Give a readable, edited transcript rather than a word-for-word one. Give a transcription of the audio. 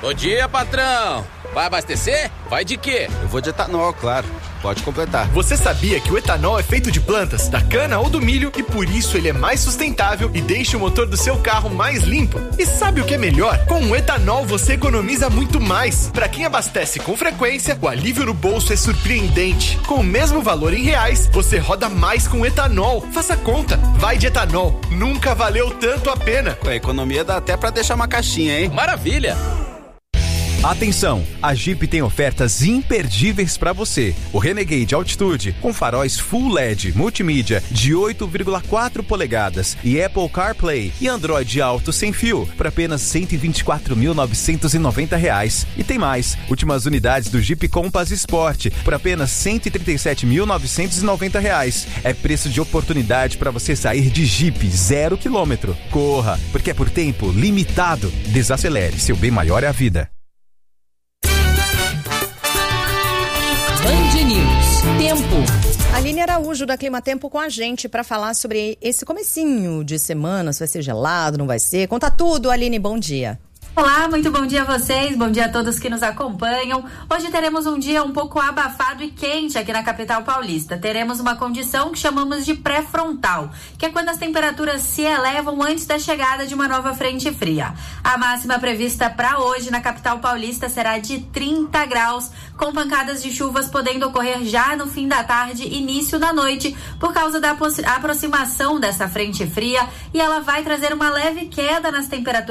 Bom dia, patrão. Vai abastecer? Vai de quê? Eu vou de etanol, claro. Pode completar. Você sabia que o etanol é feito de plantas, da cana ou do milho e por isso ele é mais sustentável e deixa o motor do seu carro mais limpo? E sabe o que é melhor? Com o etanol você economiza muito mais. Para quem abastece com frequência, o alívio no bolso é surpreendente. Com o mesmo valor em reais, você roda mais com etanol. Faça conta. Vai de etanol. Nunca valeu tanto a pena. Com a economia dá até para deixar uma caixinha, hein? Maravilha! Atenção, a Jeep tem ofertas imperdíveis para você. O Renegade Altitude com faróis Full LED multimídia de 8,4 polegadas e Apple CarPlay e Android Auto sem fio por apenas R$ 124.990. E tem mais, últimas unidades do Jeep Compass Sport por apenas R$ 137.990. É preço de oportunidade para você sair de Jeep 0 km. Corra, porque é por tempo limitado. Desacelere, seu bem maior é a vida. Band News. Tempo. Aline Araújo da Clima Tempo com a gente para falar sobre esse comecinho de semana, se vai ser gelado, não vai ser. Conta tudo, Aline, bom dia. Olá, muito bom dia a vocês, bom dia a todos que nos acompanham. Hoje teremos um dia um pouco abafado e quente aqui na capital paulista. Teremos uma condição que chamamos de pré-frontal, que é quando as temperaturas se elevam antes da chegada de uma nova frente fria. A máxima prevista para hoje na capital paulista será de 30 graus, com pancadas de chuvas podendo ocorrer já no fim da tarde e início da noite, por causa da aproximação dessa frente fria, e ela vai trazer uma leve queda nas temperaturas